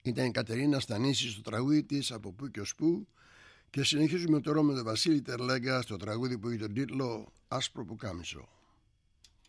Ήταν η Κατερίνα Στανίση στο τραγούδι της «Από πού και ως πού». Και συνεχίζουμε τώρα με τον Βασίλη Τερλέγκα στο τραγούδι που έχει τον τίτλο «Άσπρο πουκάμισο».